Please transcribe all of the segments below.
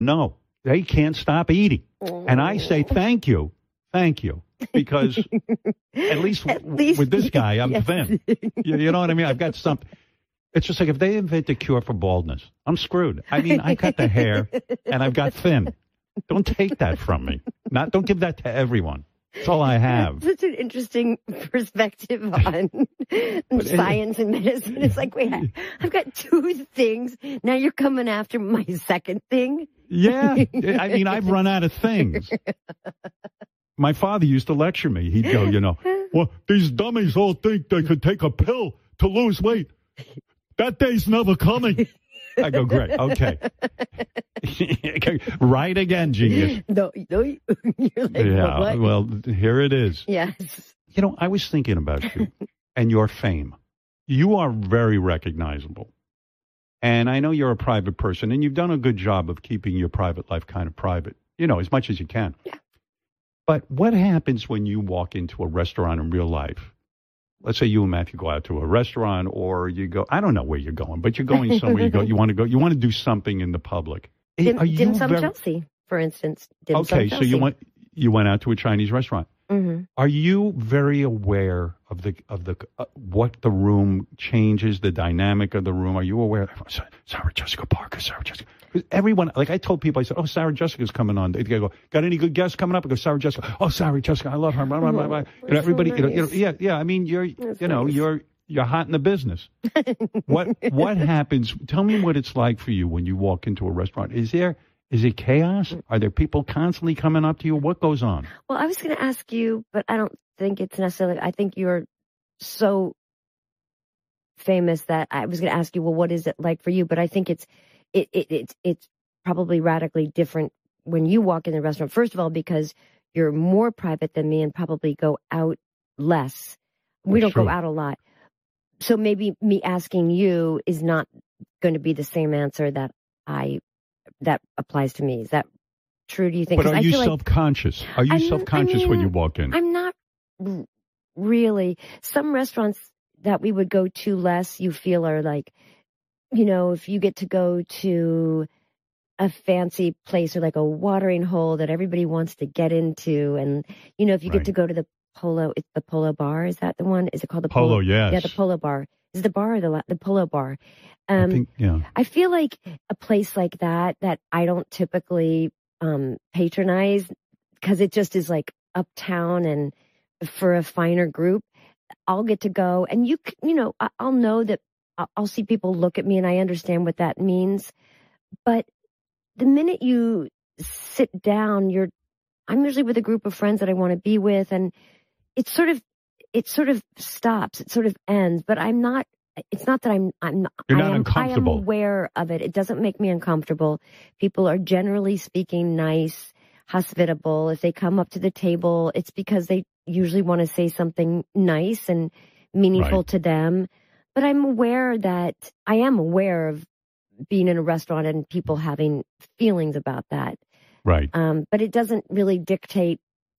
No, they can't stop eating. And I say, thank you, because at least with this guy, I'm thin. You know what I mean? I've got something. It's just like if they invent a cure for baldness, I'm screwed. I mean, I got the hair and I've got thin. Don't take that from me. Don't give that to everyone. That's all I have. Such an interesting perspective on science and medicine. It's like, wait, I've got two things. Now you're coming after my second thing? Yeah. I mean, I've run out of things. My father used to lecture me. He'd go, well, these dummies all think they could take a pill to lose weight. That day's never coming. I go, great. Okay. Right again, genius. No, you're like, yeah, what? Well, here it is. Yes. I was thinking about you and your fame. You are very recognizable. And I know you're a private person, and you've done a good job of keeping your private life kind of private, as much as you can. Yeah. But what happens when you walk into a restaurant in real life? Let's say you and Matthew go out to a restaurant, or you go, I don't know where you're going, but you're going somewhere. You want to do something in the public. Dim Sum Chelsea, for instance. Dim Sum Chelsea. So you went out to a Chinese restaurant. Mm-hmm. Are you very aware of what the room changes, the dynamic of the room? Are you aware? Sarah Jessica Parker, Sarah Jessica. Everyone, like I told people, I said, Sarah Jessica's coming on. They go, got any good guests coming up? I go, Sarah Jessica. Oh, Sarah Jessica, I love her. Blah, blah, blah, blah. Everybody, so nice. yeah. I mean, you're hot in the business. What happens? Tell me what it's like for you when you walk into a restaurant. Is it chaos? Are there people constantly coming up to you? What goes on? Well, I was going to ask you, but I don't think it's necessarily. I think you're so famous that I was going to ask you, well, what is it like for you? But I think it's probably radically different when you walk in the restaurant. First of all, because you're more private than me and probably go out less. We don't go out a lot. So maybe me asking you is not going to be the same answer that applies to me. Is that true, do you think? But are you self-conscious? Are you self-conscious when you walk in? I'm not really. Some restaurants that we would go to less, you feel are like, if you get to go to a fancy place or like a watering hole that everybody wants to get into. And, if you get to go to the Polo Bar, is that the one? Is it called the Polo? Yes. Yeah, the Polo Bar. Is it the bar or the Polo Bar? I think, yeah. I feel like a place like that I don't typically patronize because it just is like uptown and for a finer group. I'll get to go and I'll know that I'll see people look at me and I understand what that means. But the minute you sit down, I'm usually with a group of friends that I want to be with, and it sort of stops, it sort of ends. But I'm not. It's not that I'm uncomfortable. I am aware of it. It doesn't make me uncomfortable. People are generally speaking nice, hospitable. If they come up to the table, it's because they usually want to say something nice and meaningful to them. But I am aware of being in a restaurant and people having feelings about that. Right. But it doesn't really dictate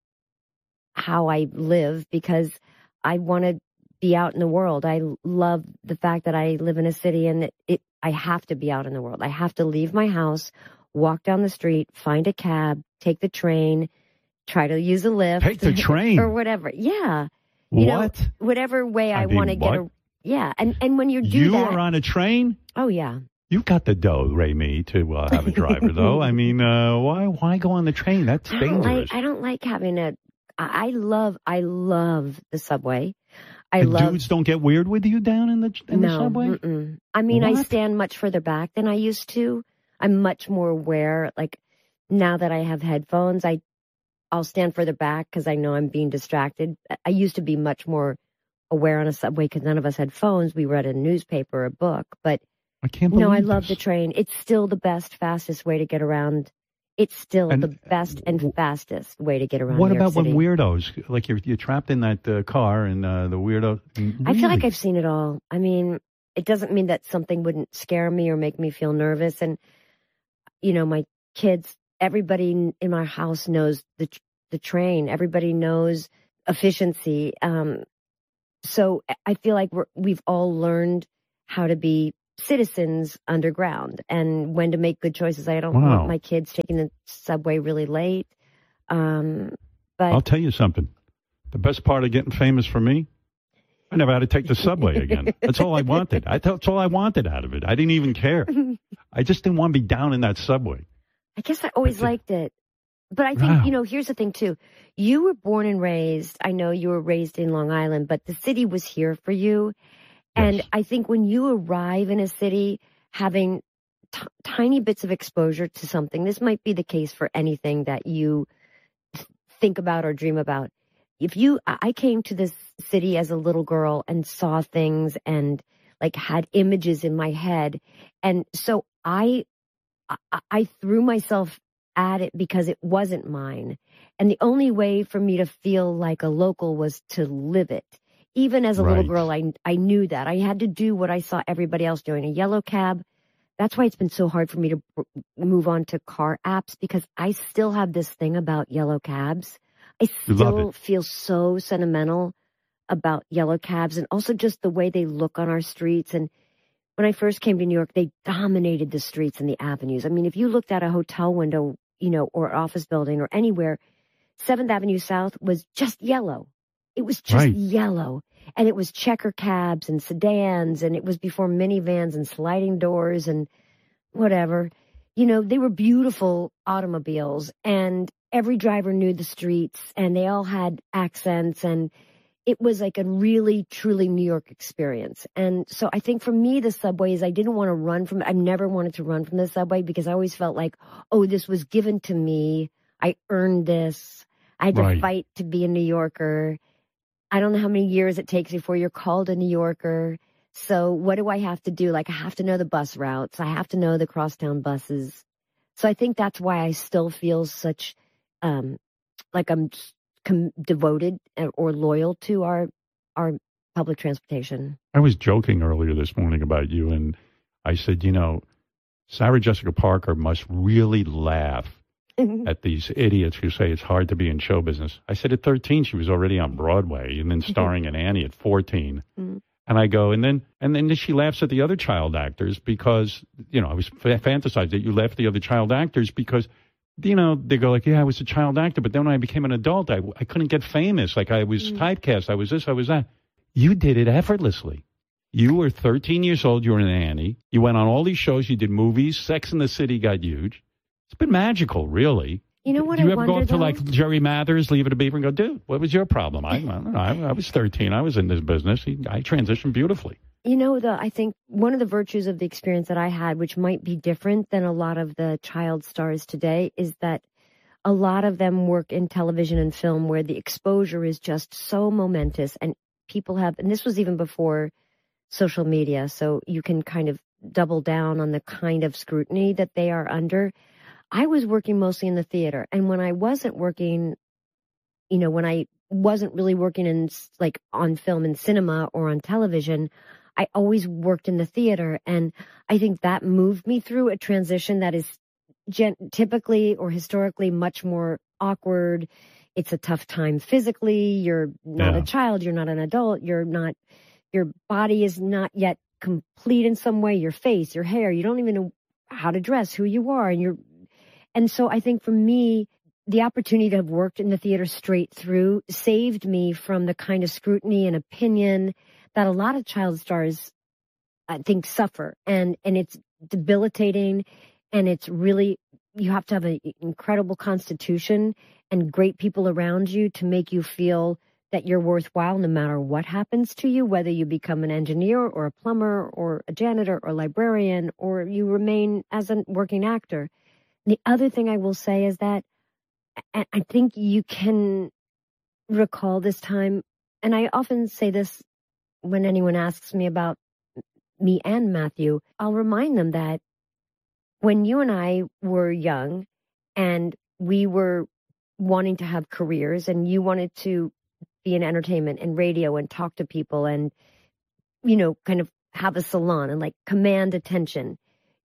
how I live because I want to be out in the world. I love the fact that I live in a city and I have to be out in the world. I have to leave my house, walk down the street, find a cab, take the train, try to use a lift. Take the train? Or whatever. Yeah. Whatever way I want to get a... Yeah. And when you do that... You are on a train? Oh, yeah. You've got the dough, Raimi, to have a driver, though. I mean, why go on the train? That's dangerous. I don't like having a... I love the subway. Dudes don't get weird with you down in the subway? Mm-mm. I mean, I stand much further back than I used to. I'm much more aware. Like, now that I have headphones, I'll stand further back because I know I'm being distracted. I used to be much more aware on a subway because none of us had phones. We read a newspaper or a book. But I can't believe I love the train. It's still the best, fastest way to get around. It's still the best and fastest way to get around. What New York about City. when weirdos, like you're trapped in that car and the weirdo? Really? I feel like I've seen it all. I mean, it doesn't mean that something wouldn't scare me or make me feel nervous. And, my kids, everybody in my house knows the train. Everybody knows efficiency. So I feel like we've all learned how to be citizens underground and when to make good choices. I don't want my kids taking the subway really late. But I'll tell you something. The best part of getting famous for me, I never had to take the subway again. That's all I wanted. That's all I wanted out of it. I didn't even care. I just didn't want to be down in that subway. I guess I always liked it. But I think, here's the thing, too. You were born and raised. I know you were raised in Long Island, but the city was here for you. And yes. I think when you arrive in a city, having tiny bits of exposure to something, this might be the case for anything that you think about or dream about. I came to this city as a little girl and saw things and like had images in my head. And so I threw myself at it because it wasn't mine. And the only way for me to feel like a local was to live it. Even as a little girl, I knew that. I had to do what I saw everybody else doing. A yellow cab. That's why it's been so hard for me to move on to car apps, because I still have this thing about yellow cabs. I still feel so sentimental about yellow cabs, and also just the way they look on our streets. And when I first came to New York, they dominated the streets and the avenues. I mean, if you looked at a hotel window, or office building or anywhere, 7th Avenue South was just yellow. It was just yellow. And it was checker cabs and sedans, and it was before minivans and sliding doors and whatever. They were beautiful automobiles, and every driver knew the streets, and they all had accents, and it was like a really, truly New York experience. And so I think for me, the subway is, I didn't want to run from it. I've never wanted to run from the subway because I always felt like, oh, this was given to me. I earned this. I had to fight to be a New Yorker. I don't know how many years it takes before you're called a New Yorker. So what do I have to do? Like, I have to know the bus routes. I have to know the crosstown buses. So I think that's why I still feel such, like I'm devoted or loyal to our public transportation. I was joking earlier this morning about you, and I said, Sarah Jessica Parker must really laugh at these idiots who say it's hard to be in show business. I said at 13 she was already on Broadway and then starring in Annie at 14. And I go, and then she laughs at the other child actors because, I was fantasized that you laugh at the other child actors because, they go like, yeah, I was a child actor, but then when I became an adult, I couldn't get famous. Like I was typecast. I was this, I was that. You did it effortlessly. You were 13 years old. You were in Annie. You went on all these shows. You did movies. Sex and the City got huge. It's been magical, really. You know what? Do you ever go up to like Jerry Mathers, Leave It a Beaver, and go, dude, what was your problem? I don't know. I was 13. I was in this business. I transitioned beautifully. I think one of the virtues of the experience that I had, which might be different than a lot of the child stars today, is that a lot of them work in television and film where the exposure is just so momentous, and people have, and this was even before social media, so you can kind of double down on the kind of scrutiny that they are under. I was working mostly in the theater, and when I wasn't working, when I wasn't really working in like on film and cinema or on television, I always worked in the theater, and I think that moved me through a transition that is typically or historically much more awkward. It's a tough time physically. You're not a child. You're not an adult. Your body is not yet complete in some way. Your face, your hair, you don't even know how to dress, who you are. And so I think for me, the opportunity to have worked in the theater straight through saved me from the kind of scrutiny and opinion that a lot of child stars, I think, suffer. And it's debilitating, and it's really, you have to have an incredible constitution and great people around you to make you feel that you're worthwhile no matter what happens to you, whether you become an engineer or a plumber or a janitor or librarian, or you remain as a working actor. The other thing I will say is that I think you can recall this time, and I often say this when anyone asks me about me and Matthew, I'll remind them that when you and I were young and we were wanting to have careers and you wanted to be in entertainment and radio and talk to people and, kind of have a salon and like command attention,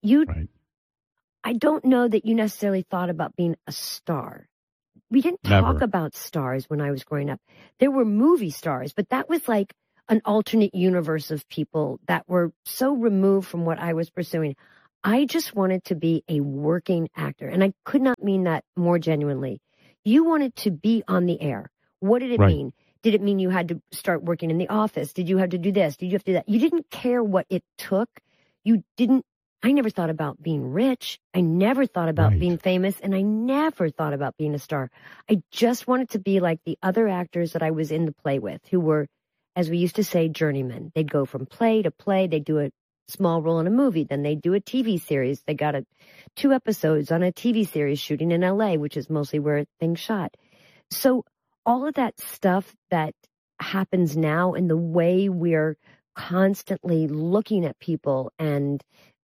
I don't know that you necessarily thought about being a star. We didn't talk about stars when I was growing up. There were movie stars, but that was like an alternate universe of people that were so removed from what I was pursuing. I just wanted to be a working actor. And I could not mean that more genuinely. You wanted to be on the air. What did it mean? Did it mean you had to start working in the office? Did you have to do this? Did you have to do that? You didn't care what it took. I never thought about being rich. I never thought about being famous. And I never thought about being a star. I just wanted to be like the other actors that I was in the play with, who were, as we used to say, journeymen. They'd go from play to play. They'd do a small role in a movie. Then they'd do a TV series. They got 2 episodes on a TV series shooting in LA, which is mostly where things shot. So all of that stuff that happens now in the way we're constantly looking at people and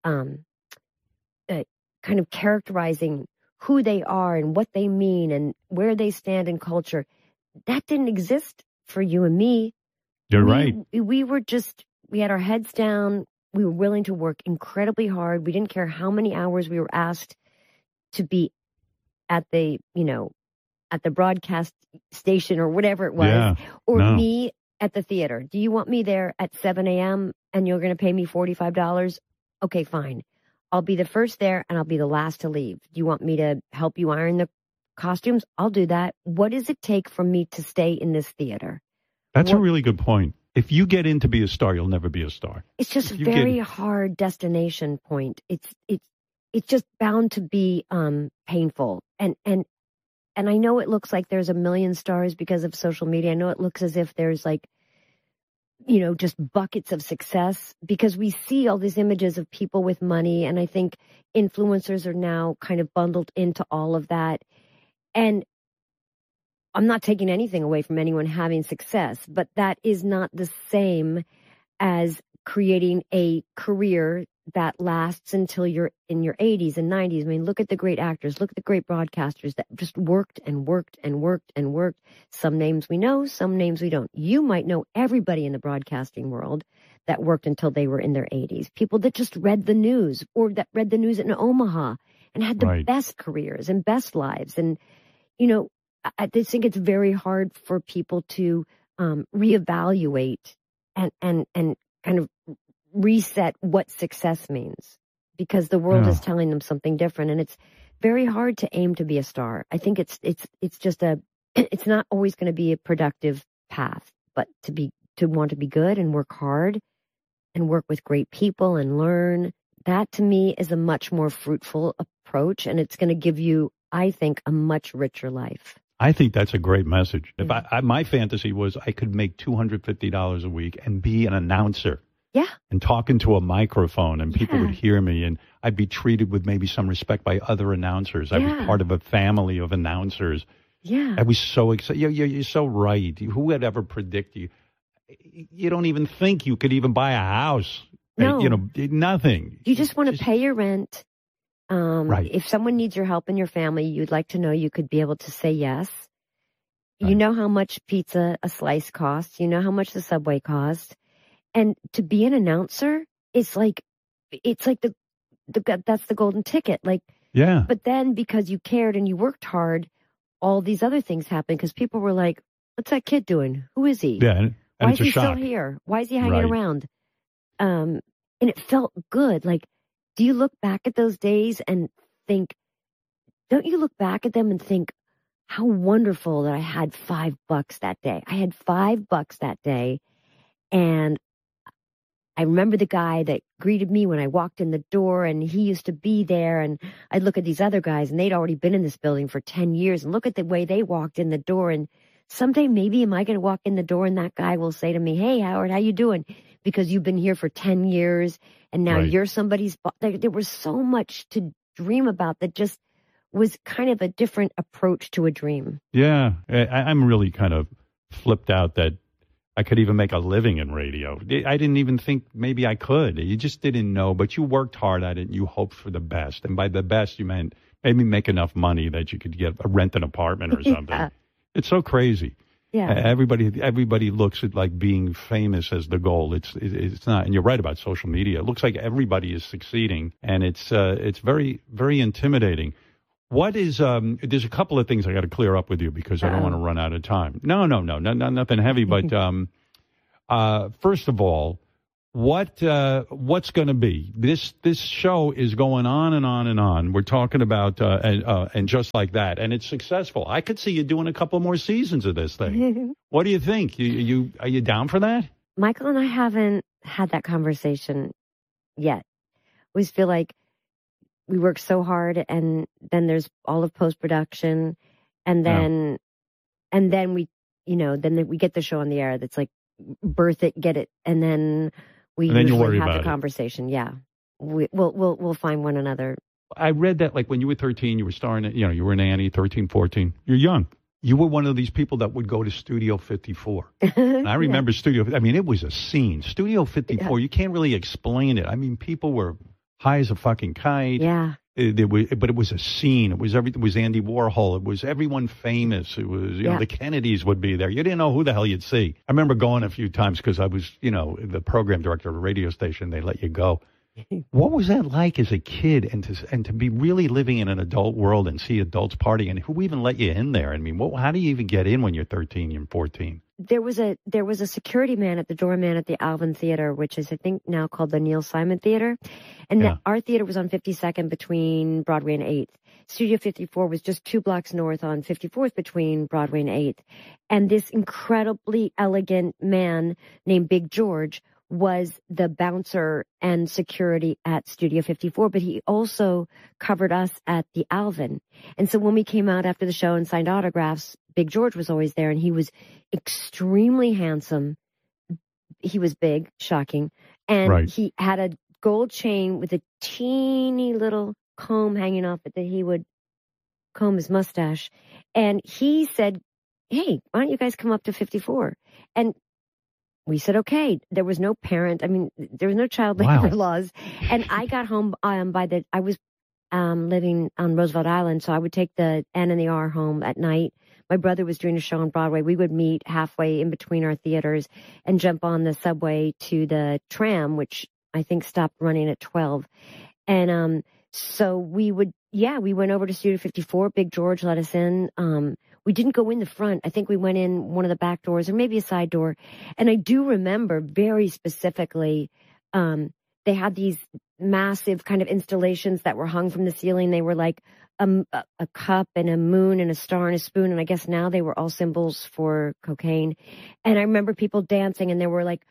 kind of characterizing who they are and what they mean and where they stand in culture, that didn't exist for you and me. You're right. We had our heads down. We were willing to work incredibly hard. We didn't care how many hours we were asked to be at the broadcast station or whatever it was, me at the theater. Do you want me there at 7 a.m. and you're going to pay me $45? Okay, fine. I'll be the first there and I'll be the last to leave. Do you want me to help you iron the costumes? I'll do that. What does it take for me to stay in this theater? That's a really good point. If you get in to be a star, you'll never be a star. It's just a very hard destination point. It's just bound to be painful. And I know it looks like there's a million stars because of social media. I know it looks as if there's just buckets of success because we see all these images of people with money. And I think influencers are now kind of bundled into all of that. And I'm not taking anything away from anyone having success, but that is not the same as creating a career that lasts until you're in your 80s and 90s. I mean, look at the great actors, look at the great broadcasters that just worked and worked and worked and worked. Some names we know, some names we don't. You might know everybody in the broadcasting world that worked until they were in their 80s. People that just read the news or that read the news in Omaha and had the best careers and best lives. And, I just think it's very hard for people to reevaluate and kind of reset what success means because the world is telling them something different. And it's very hard to aim to be a star. I think it's just it's not always going to be a productive path, but to want to be good and work hard and work with great people and learn, that to me is a much more fruitful approach. And it's going to give you, I think, a much richer life. I think that's a great message. If my fantasy was I could make $250 a week and be an announcer. Yeah. And talk into a microphone and people would hear me and I'd be treated with maybe some respect by other announcers. I'd be part of a family of announcers. Yeah. I was so excited. You're so right. Who would ever predict you? You don't even think you could even buy a house. No. Nothing. You just want to pay your rent. If someone needs your help in your family, you'd like to know you could be able to say yes. Right. You know how much pizza a slice costs. You know how much the Subway costs. And to be an announcer, it's like that's the golden ticket. But then because you cared and you worked hard, all these other things happened because people were like, "What's that kid doing? Who is he? Yeah, and why is he still here? Why is he hanging around?" And it felt good. Do you look back at those days and think? Don't you look back at them and think, how wonderful that I had $5 that day. I had $5 that day, and I remember the guy that greeted me when I walked in the door, and he used to be there, and I'd look at these other guys, and they'd already been in this building for 10 years, and look at the way they walked in the door, and someday maybe am I going to walk in the door, and that guy will say to me, "Hey, Howard, how you doing? Because you've been here for 10 years, and now you're somebody's boss." There was so much to dream about that just was kind of a different approach to a dream. Yeah, I'm really kind of flipped out that I could even make a living in radio. I didn't even think maybe I could. You just didn't know, but you worked hard at it and you hoped for the best. And by the best, you meant maybe make enough money that you could rent an apartment or something. Yeah. It's so crazy. Yeah. Everybody looks at like being famous as the goal. It's not. And you're right about social media. It looks like everybody is succeeding, and it's very, very intimidating. What is, there's a couple of things I got to clear up with you because I don't want to run out of time. No, nothing heavy, but First of all, what's going to be? This show is going on and on and on. We're talking about and just like that, and it's successful. I could see you doing a couple more seasons of this thing. What do you think? Are you down for that? Michael and I haven't had that conversation yet. We always feel like we work so hard, and then there's all of post-production, and then we, then we get the show on the air. That's like, birth it, get it, and then we usually have the conversation. Yeah, we'll find one another. I read that like when you were 13, you were starring. You were an Annie, 13, 14. You're young. You were one of these people that would go to Studio 54. And I remember Studio. I mean, it was a scene. Studio 54. Yeah. You can't really explain it. I mean, people were high as a fucking kite. Yeah. But it was a scene. It was everything. It was Andy Warhol. It was everyone famous. It was, the Kennedys would be there. You didn't know who the hell you'd see. I remember going a few times because I was, the program director of a radio station. They let you go. What was that like as a kid, and to be really living in an adult world and see adults partying? And who even let you in there? I mean, how do you even get in when you're 13 and 14? There was a security man at the doorman at the Alvin Theater, which is I think now called the Neil Simon Theater, and our theater was on 52nd between Broadway and 8th. Studio 54 was just 2 blocks north on 54th between Broadway and 8th, and this incredibly elegant man named Big George was the bouncer and security at Studio 54, but he also covered us at the Alvin. And so when we came out after the show and signed autographs, Big George was always there, and he was extremely handsome. He was big, shocking, and he had a gold chain with a teeny little comb hanging off it that he would comb his mustache. And he said, "Hey, why don't you guys come up to 54?" And we said, okay. There was no parent. I mean, there was no child labor laws. And I got home I was living on Roosevelt Island, so I would take the N and the R home at night. My brother was doing a show on Broadway. We would meet halfway in between our theaters and jump on the subway to the tram, which I think stopped running at 12. And so we went over to Studio 54. Big George let us in. We didn't go in the front. I think we went in one of the back doors or maybe a side door. And I do remember very specifically, they had these massive kind of installations that were hung from the ceiling. They were like a cup and a moon and a star and a spoon. And I guess now they were all symbols for cocaine. And I remember people dancing, and there were like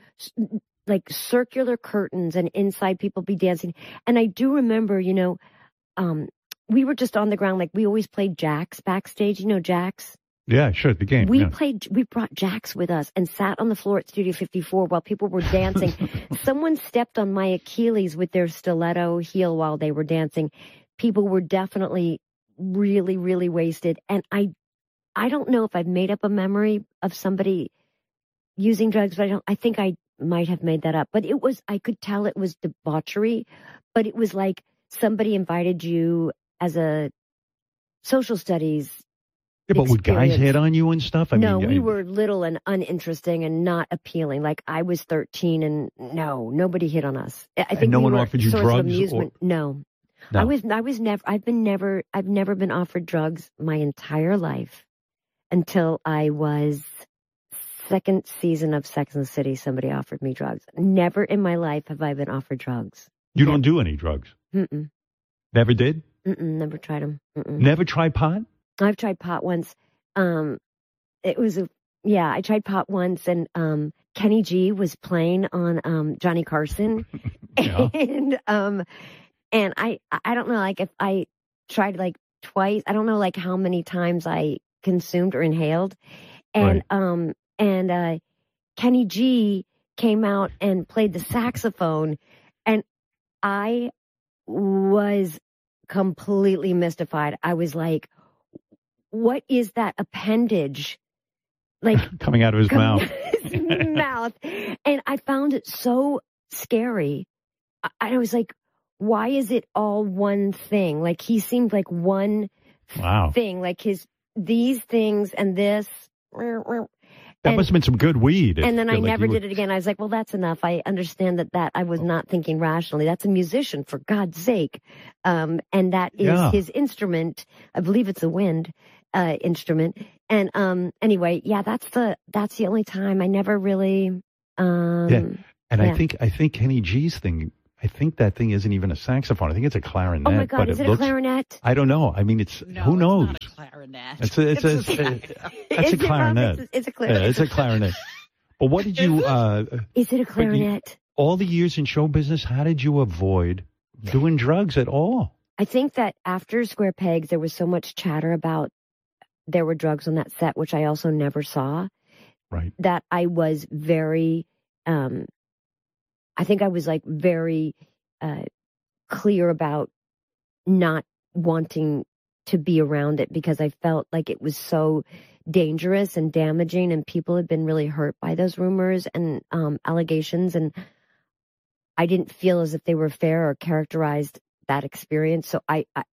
circular curtains, and inside people be dancing. And I do remember, we were just on the ground. Like, we always played jacks backstage. Jacks? Yeah, sure. The game. We brought jacks with us and sat on the floor at Studio 54 while people were dancing. Someone stepped on my Achilles with their stiletto heel while they were dancing. People were definitely really, really wasted. And I don't know if I've made up a memory of somebody using drugs, but I think I might have made that up. But I could tell it was debauchery, but it was like somebody invited you as a social studies but would guys hit on you and stuff? No, we were little and uninteresting and not appealing. Like, I was 13 and nobody hit on us. I think no one offered you drugs? No. I've never been offered drugs my entire life until I was second season of Sex and the City. Somebody offered me drugs. Never in my life have I been offered drugs. You don't do any drugs? Mm-mm. Never did? Never tried them. Never tried pot? I've tried pot once. I tried pot once, and Kenny G was playing on Johnny Carson. And I don't know, like, if I tried like twice, I don't know like how many times I consumed or inhaled. And Kenny G came out and played the saxophone, and I was completely mystified. I was like, what is that appendage? Like, coming out of his mouth. And I found it so scary. I was like, why is it all one thing? Like, he seemed like one thing, like these things and this. That must have been some good weed. And then I never did it again. I was like, well, that's enough. I understand that I was not thinking rationally. That's a musician, for God's sake. And that is his instrument. I believe it's a wind instrument. And anyway, that's the only time. I never really And I think Kenny G's thing, I think that thing isn't even a saxophone. I think it's a clarinet. Oh my God, is it a clarinet? I don't know. I mean, who knows? It's not a clarinet. It's a clarinet. It's a clarinet. Yeah, it's a clarinet. But what did you? Is it a clarinet? All the years in show business, how did you avoid doing drugs at all? I think that after Square Pegs, there was so much chatter about there were drugs on that set, which I also never saw. Right. That I was very, I think I was like very clear about not wanting to be around it because I felt like it was so dangerous and damaging, and people had been really hurt by those rumors and allegations, and I didn't feel as if they were fair or characterized that experience. So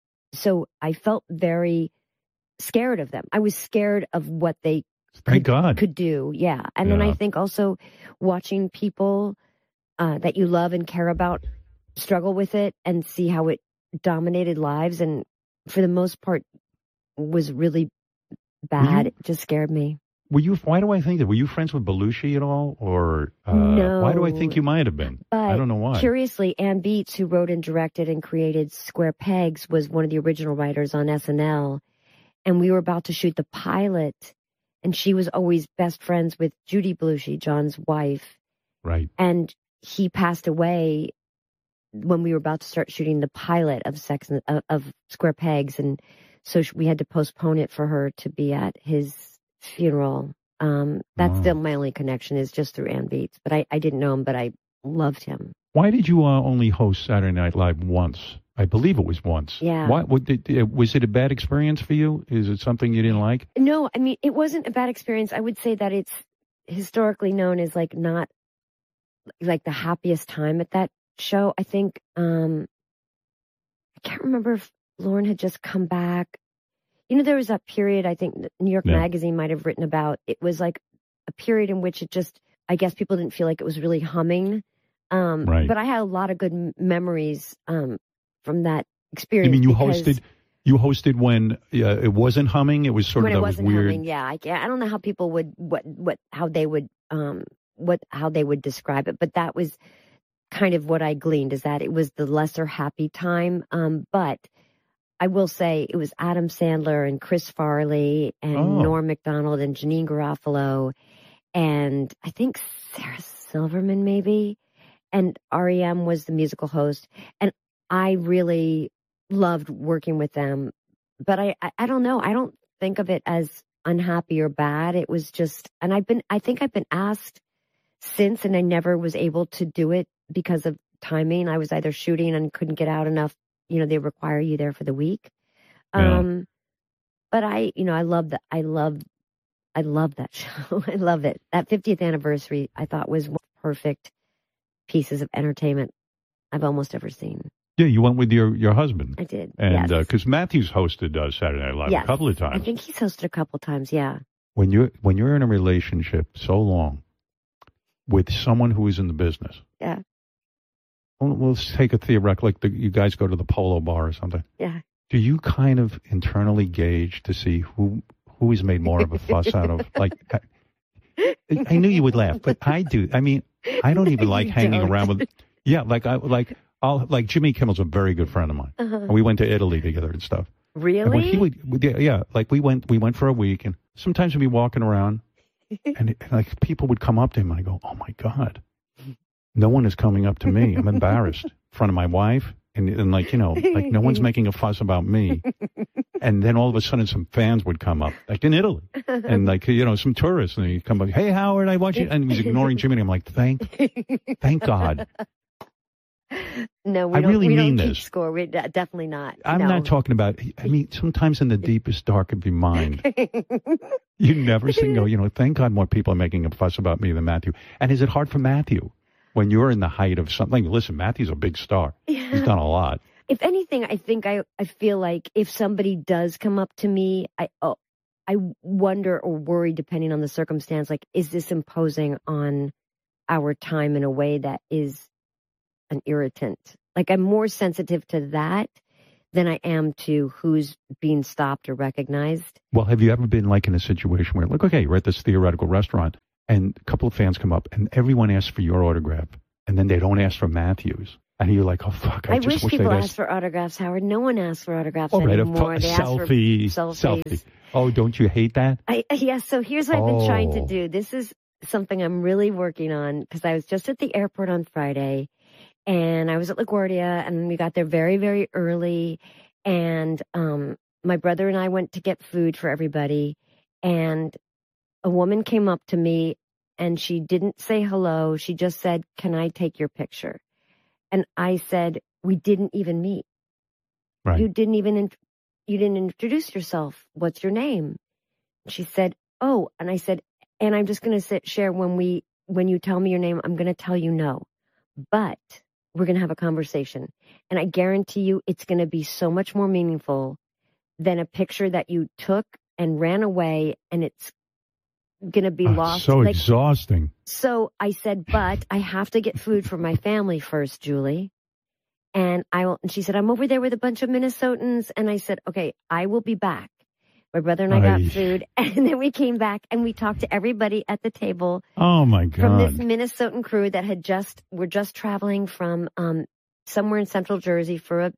I felt very scared of them. I was scared of what they could do. Yeah. And then I think also watching people that you love and care about struggle with it and see how it dominated lives, and for the most part was really bad. It just scared me. Why do I think that? Were you friends with Belushi at all? Or no. Why do I think you might have been? But I don't know why. Curiously, Ann Beats, who wrote and directed and created Square Pegs, was one of the original writers on SNL. And we were about to shoot the pilot, and she was always best friends with Judy Belushi, John's wife. Right. And he passed away when we were about to start shooting the pilot of Square Pegs, and so we had to postpone it for her to be at his funeral. That's still my only connection, is just through Ann Beats. But I didn't know him, but I loved him. Why did you only host Saturday Night Live once? I believe it was once. Yeah. Was it a bad experience for you? Is it something you didn't like? No, I mean, it wasn't a bad experience. I would say that it's historically known as like not like the happiest time at that show. I think, I can't remember if Lauren had just come back. You know, there was that period, I think New York Magazine might have written about. It was like a period in which it just, I guess people didn't feel like it was really humming. Right. But I had a lot of good memories from that experience. You mean you hosted when it wasn't humming? It was sort of that was weird. Humming, yeah. I don't know how people would how they would describe it, but that was kind of what I gleaned, is that it was the lesser happy time. But I will say it was Adam Sandler and Chris Farley and Norm Macdonald and Janeane Garofalo and I think Sarah Silverman maybe, and REM was the musical host, and I really loved working with them. But I don't know. I don't think of it as unhappy or bad. It was just, and I think I've been asked since, and I never was able to do it because of timing. I was either shooting and couldn't get out enough. You know, they require you there for the week. But I love that. I love that show. I love it. That 50th anniversary, I thought, was one of the perfect pieces of entertainment I've almost ever seen. Yeah, you went with your husband. I did. And because Matthew's hosted Saturday Night Live a couple of times. I think he's hosted a couple of times, yeah. When you're in a relationship so long with someone who is in the business. Yeah. We'll take a theoretical, like you guys go to the Polo Bar or something. Yeah. Do you kind of internally gauge to see who has made more of a fuss out of, like, I knew you would laugh, but I do. I mean, I don't even like hanging around with, like Jimmy Kimmel's a very good friend of mine. And we went to Italy together and stuff. Really? And when he would, like we went for a week, and sometimes we'd be walking around and like people would come up to him and I go, oh my God. No one is coming up to me. I'm embarrassed in front of my wife. And like, you know, like no one's making a fuss about me. And then all of a sudden some fans would come up, like in Italy. And like, you know, some tourists. And he'd come up, hey, Howard, I want you. And he's ignoring Jimmy. And I'm like, thank God. No, we don't keep score. We're definitely not. I'm not talking about, I mean, sometimes in the deepest dark of your mind, you never say, no, you know, thank God more people are making a fuss about me than Matthew. And is it hard for Matthew? When you're in the height of something, listen, Matthew's a big star. Yeah. He's done a lot. If anything, I think I feel like if somebody does come up to me, I wonder or worry, depending on the circumstance, like, is this imposing on our time in a way that is an irritant? Like, I'm more sensitive to that than I am to who's being stopped or recognized. Well, have you ever been like in a situation where, like, okay, you're at this theoretical restaurant, and a couple of fans come up, and everyone asks for your autograph, and then they don't ask for Matthew's. And you're like, oh, fuck, I just wish people they'd asked for autographs, Howard. No one asks for autographs right, anymore. A they selfie, ask for selfies. Selfie. Oh, don't you hate that? Yes, so here's what I've been trying to do. This is something I'm really working on, because I was just at the airport on Friday, and I was at LaGuardia, and we got there very, very early, and my brother and I went to get food for everybody, and a woman came up to me, and she didn't say hello. She just said, "Can I take your picture?" And I said, "We didn't even meet. Right. You didn't introduce yourself. What's your name?" She said, "Oh," and I said, "And I'm just going to share when you tell me your name, I'm going to tell you no, but we're going to have a conversation. And I guarantee you it's going to be so much more meaningful than a picture that you took and ran away, and it's going to be lost." So exhausting. So I said, "But I have to get food for my family first, Julie. And she said, "I'm over there with a bunch of Minnesotans." And I said, "Okay, I will be back." My brother and I got food, and then we came back and we talked to everybody at the table. Oh my God! From this Minnesotan crew that were just traveling from somewhere in Central Jersey for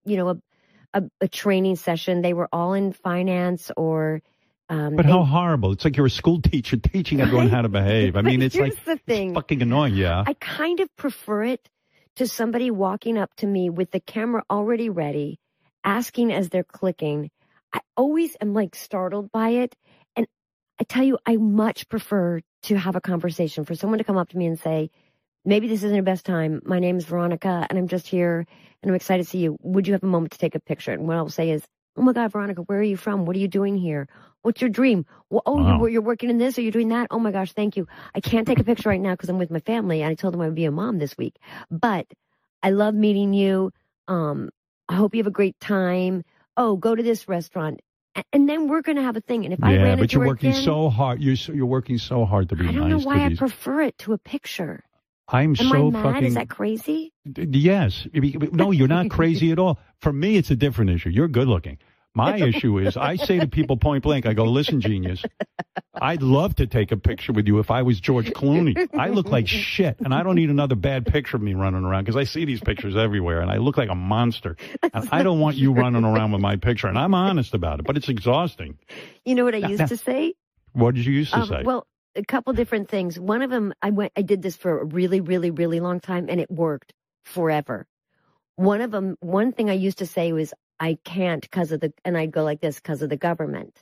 a training session. They were all in finance or. But how horrible! It's like you're a school teacher teaching everyone how to behave. I mean, it's like the thing. It's fucking annoying. Yeah. I kind of prefer it to somebody walking up to me with the camera already ready, asking as they're clicking. I always am like startled by it. And I tell you, I much prefer to have a conversation, for someone to come up to me and say, "Maybe this isn't the best time. My name is Veronica, and I'm just here, and I'm excited to see you. Would you have a moment to take a picture?" And what I'll say is, "Oh my God, Veronica, where are you from? What are you doing here? What's your dream? Well, wow. You're working in this, or you're doing that? Oh my gosh, thank you. I can't take a picture right now because I'm with my family, and I told them I would be a mom this week. But I love meeting you. I hope you have a great time. Oh, go to this restaurant." And then we're going to have a thing. And if I ran but you're working so hard. You're working so hard to be nice. I don't know why I prefer it to a picture. Am I mad? Is that crazy? Yes. No, you're not crazy at all. For me, it's a different issue. You're good looking. My issue is I say to people point blank, I go, "Listen, genius, I'd love to take a picture with you if I was George Clooney. I look like shit, and I don't need another bad picture of me running around, because I see these pictures everywhere, and I look like a monster. And I don't want you running around with my picture." And I'm honest about it, but it's exhausting. You know what I used to say? What did you used to say? Well, a couple different things. One of them, I did this for a really, really, really long time, and it worked forever. One of them, one thing I used to say was, "I can't and I'd go like this, because of the government."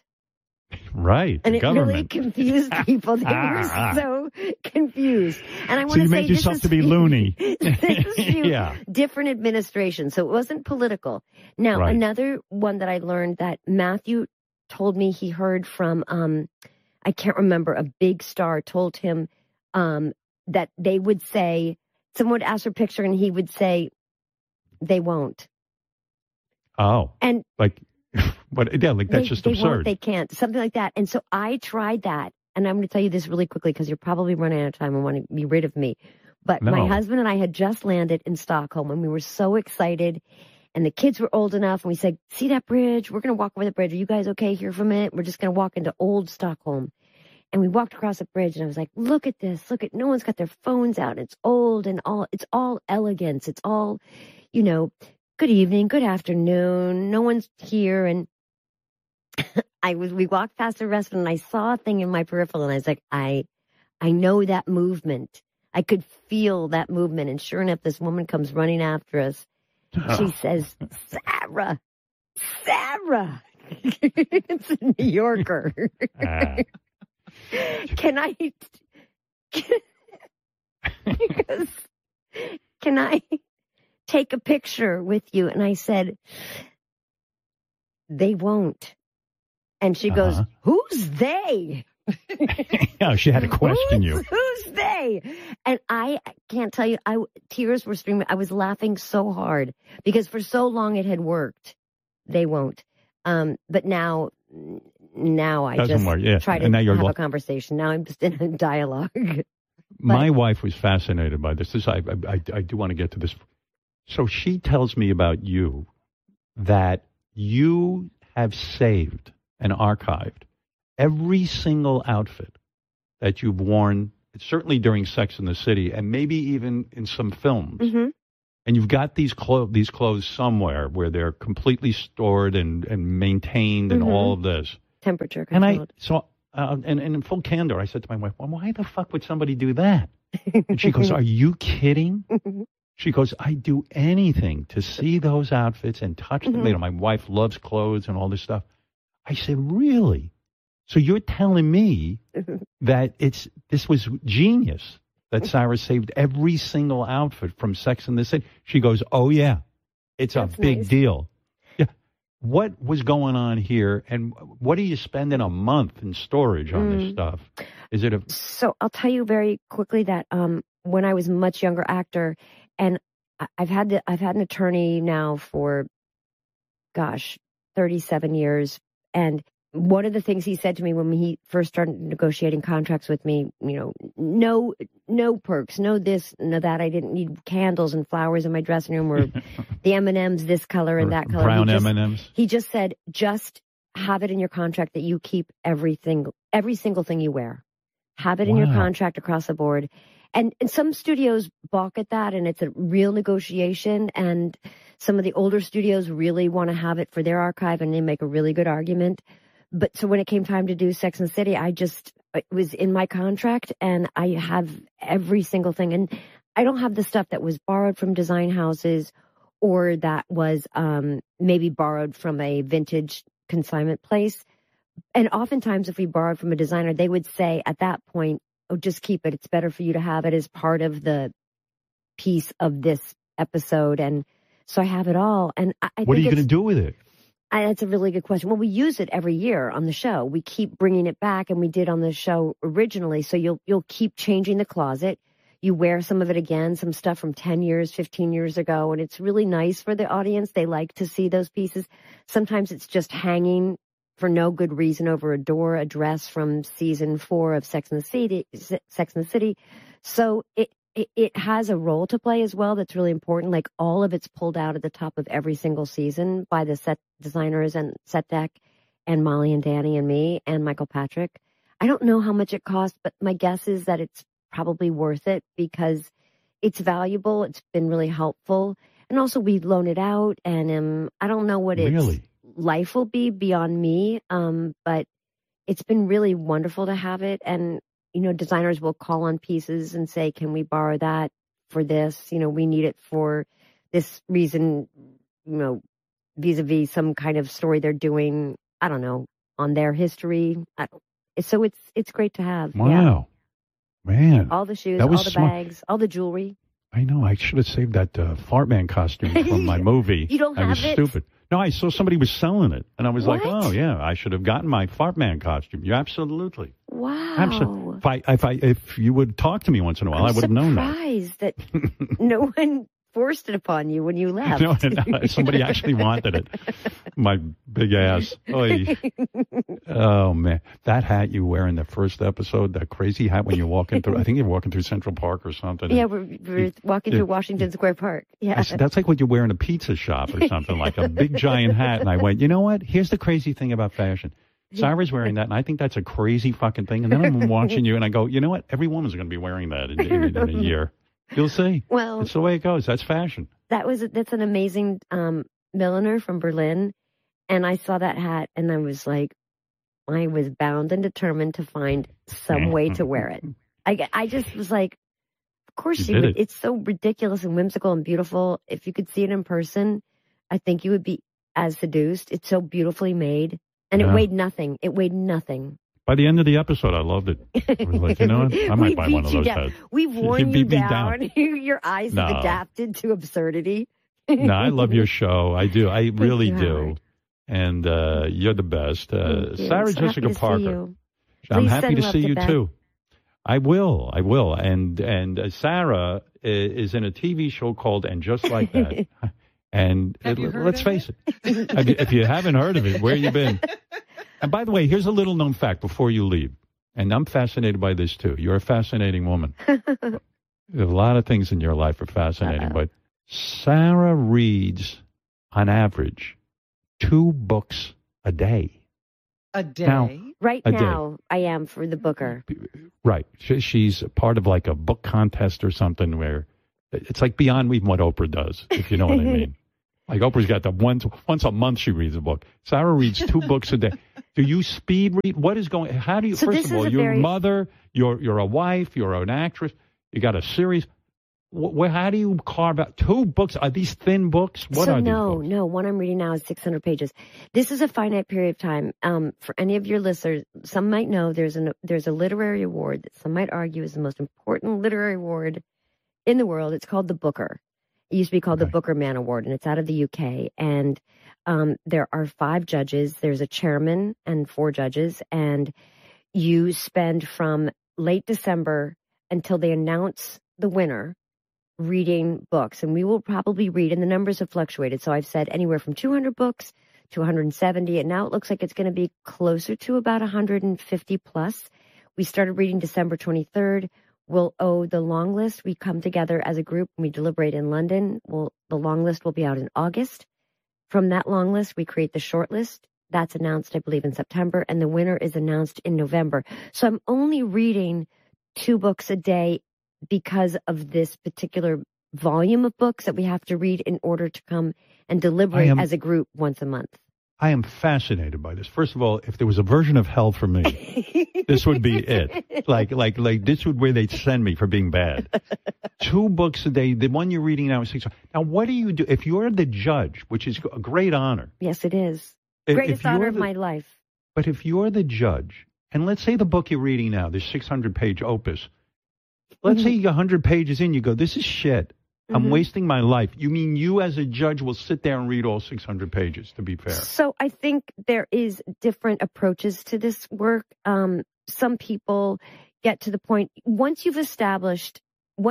Right. And it government. really confused people. They were so confused. And I want to say, you made yourself to be loony. Yeah. Different administration. So it wasn't political. Now, Another one that I learned that Matthew told me he heard from, I can't remember, a big star told him that they would say, someone would ask for a picture and he would say, "They won't." Oh. And but yeah, like that's just absurd. They can't. Something like that. And so I tried that. And I'm going to tell you this really quickly, because you're probably running out of time and want to be rid of me. But my husband and I had just landed in Stockholm, and we were so excited. And the kids were old enough, and we said, "See that bridge? We're going to walk over the bridge. Are you guys okay here for a minute? We're just going to walk into old Stockholm." And we walked across the bridge, and I was like, "Look at this. No one's got their phones out. It's old and it's all elegance. It's all, good evening, good afternoon. No one's here." And we walked past the restaurant, and I saw a thing in my peripheral, and I was like, I know that movement. I could feel that movement. And sure enough, this woman comes running after us. She says, Sarah. It's a New Yorker. Can I take a picture with you? And I said, "They won't." And she goes, "Who's they?" Yeah, she had to question you. Who's they? And I can't tell you, tears were streaming. I was laughing so hard because for so long it had worked. They won't. But now I just try to have a conversation. Now I'm just in a dialogue. My wife was fascinated by this. I do want to get to this. So she tells me about you that you have saved and archived every single outfit that you've worn certainly during Sex and the City, and maybe even in some films. Mm-hmm. And you've got these clothes somewhere where they're completely stored and maintained and all of this. Temperature controlled. And in full candor, I said to my wife, well, why the fuck would somebody do that? And she goes, are you kidding? She goes, I do anything to see those outfits and touch them. You know, my wife loves clothes and all this stuff. I said, really? So you're telling me that this was genius, that Sarah saved every single outfit from Sex and the City? She goes, oh, yeah, it's a big deal. Yeah. What was going on here, and what are you spending a month in storage on this stuff? Is it So I'll tell you very quickly that when I was a much younger actor, and I've had an attorney now for, 37 years, and one of the things he said to me when he first started negotiating contracts with me, you know, no perks, no this, no that. I didn't need candles and flowers in my dressing room, or the M&Ms this color and that color. Brown M&Ms. He just said, just have it in your contract that you keep every single thing you wear. Have it in your contract across the board. And some studios balk at that, and it's a real negotiation. And some of the older studios really want to have it for their archive, and they make a really good argument. But so when it came time to do Sex and the City, it was in my contract, and I have every single thing. And I don't have the stuff that was borrowed from design houses, or that was maybe borrowed from a vintage consignment place. And oftentimes if we borrowed from a designer, they would say at that point, oh, just keep it. It's better for you to have it as part of the piece of this episode. And so I have it all. And I what are you going to do with it? That's a really good question. Well, we use it every year on the show. We keep bringing it back, and we did on the show originally. So you'll keep changing the closet. You wear some of it again, some stuff from 10 years, 15 years ago, and it's really nice for the audience. They like to see those pieces. Sometimes it's just hanging for no good reason over a door, a dress from season 4 of Sex and the City. So it has a role to play as well that's really important. Like, all of it's pulled out at the top of every single season by the set designers and set deck, and Molly and Danny and me and Michael Patrick. I don't know how much it cost, but my guess is that it's probably worth it because it's valuable. It's been really helpful. And also we loan it out, and I don't know what its life will be beyond me, but it's been really wonderful to have it. And you know, designers will call on pieces and say, can we borrow that for this? You know, we need it for this reason, you know, vis-a-vis some kind of story they're doing, I don't know, on their history. So it's great to have. Wow. Yeah. Man. All the shoes, all the bags, all the jewelry. I know. I should have saved that Fart Man costume from my movie. You don't have it? I was stupid. No, I saw somebody was selling it, and I was like, oh, yeah, I should have gotten my Fart Man costume. Yeah, absolutely. Wow. Absolutely. If you would talk to me once in a while, I would have known that. I'm surprised that no one forced it upon you when you left. No, somebody actually wanted it. My big ass. Oy. Oh, man. That hat you wear in the first episode, that crazy hat when you're walking through, I think you're walking through Central Park or something. Yeah, we're walking through Washington Square Park. Yeah. That's like what you wear in a pizza shop or something, like a big giant hat. And I went, you know what? Here's the crazy thing about fashion. Sarah's wearing that, and I think that's a crazy fucking thing. And then I'm watching you, and I go, you know what? Every woman's going to be wearing that in a year. You'll see. Well, it's the way it goes. That's fashion. That's an amazing milliner from Berlin, and I saw that hat, and I was like, I was bound and determined to find some way to wear it. I just was like, of course you would. It's so ridiculous and whimsical and beautiful. If you could see it in person, I think you would be as seduced. It's so beautifully made, and it weighed nothing. It weighed nothing. By the end of the episode, I loved it. I was like, you know what? I might buy one of those hats. We've worn you down. Your eyes have adapted to absurdity. No, I love your show. I do. I really do. And you're the best. Sarah Jessica Parker. I'm happy to see you, too. I will. And Sarah is in a TV show called And Just Like That. And let's face it. If you haven't heard of it, where you been? And by the way, here's a little known fact before you leave. And I'm fascinated by this, too. You're a fascinating woman. A lot of things in your life are fascinating. But Sarah reads, on average, 2 books a day. A day? Now, right now, I am for the Booker. Right. She's part of like a book contest or something where it's like beyond even what Oprah does, if you know what I mean. Like Oprah's got the once a month she reads a book. Sarah reads 2 books a day. Do you speed read? What is going? How do you? So first of all, you're a mother. You're a wife. You're an actress. You got a series. How do you carve out 2 books? Are these thin books? What are these books? No. One I'm reading now is 600 pages. This is a finite period of time. For any of your listeners, some might know there's a literary award that some might argue is the most important literary award in the world. It's called the Booker. It used to be called the Booker Man Award, and it's out of the UK. And there are 5 judges. There's a chairman and 4 judges, and you spend from late December until they announce the winner reading books. And we will probably read, and the numbers have fluctuated. So I've said anywhere from 200 books to 170, and now it looks like it's going to be closer to about 150 plus. We started reading December 23rd. We'll owe the long list. We come together as a group and we deliberate in London. The long list will be out in August. From that long list, we create the short list. That's announced, I believe, in September, and the winner is announced in November. So I'm only reading 2 books a day because of this particular volume of books that we have to read in order to come and deliberate as a group once a month. I am fascinated by this. First of all, if there was a version of hell for me, this would be it. Like this would where they'd send me for being bad. 2 books a day. The one you're reading now is 6. Now, what do you do if you're the judge, which is a great honor? Yes, it is. Greatest honor of my life. But if you're the judge, and let's say the book you're reading now, this 600-page opus, let's say you're 100 pages in, you go, this is shit. I'm wasting my life. You mean you as a judge will sit there and read all 600 pages, to be fair? So I think there is different approaches to this work. Some people get to the point, once you've established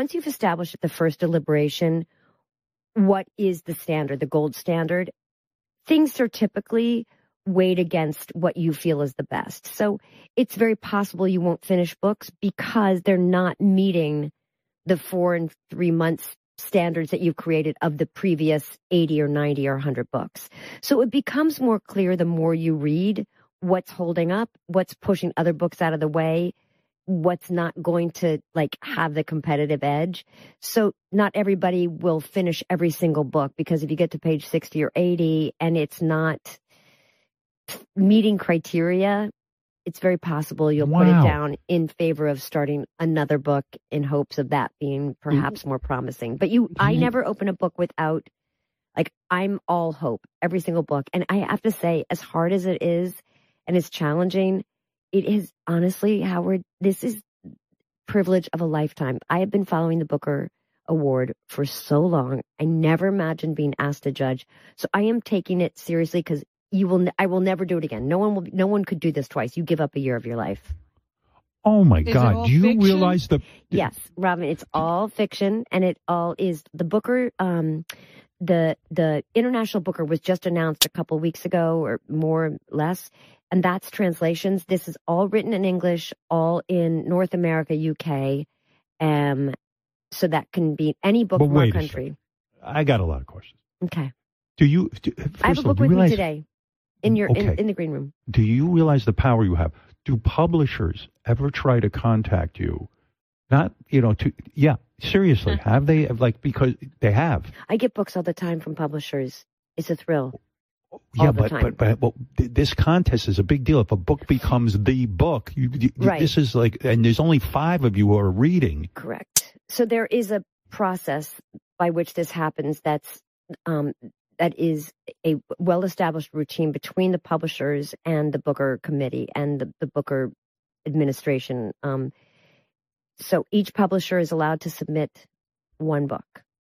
at the first deliberation what is the standard, the gold standard, things are typically weighed against what you feel is the best. So it's very possible you won't finish books because they're not meeting the 4 and 3 months standards that you've created of the previous 80 or 90 or 100 books. So it becomes more clear the more you read what's holding up, what's pushing other books out of the way, what's not going to have the competitive edge. So not everybody will finish every single book, because if you get to page 60 or 80 and it's not meeting criteria, it's very possible you'll put it down in favor of starting another book in hopes of that being perhaps more promising. But I never open a book without, I'm all hope, every single book. And I have to say, as hard as it is and as challenging, it is honestly, Howard, this is privilege of a lifetime. I have been following the Booker Award for so long. I never imagined being asked to judge. So I am taking it seriously, because I will never do it again. No one could do this twice. You give up a year of your life. Oh my God. Do you realize Yes, Robin, it's all fiction, and it all is the Booker, the International Booker was just announced a couple weeks ago, or more or less, and that's translations. This is all written in English, all in North America, UK, so that can be any book from our country. I got a lot of questions. Okay. I have a book with me today. In the green room. Do you realize the power you have? Do publishers ever try to contact you? Not, seriously, have they? Because they have. I get books all the time from publishers. It's a thrill. Yeah, but this contest is a big deal. If a book becomes the book, right. This is and there's only 5 of you who are reading. Correct. So there is a process by which this happens that is a well-established routine between the publishers and the Booker Committee and the Booker administration. So each publisher is allowed to submit one book.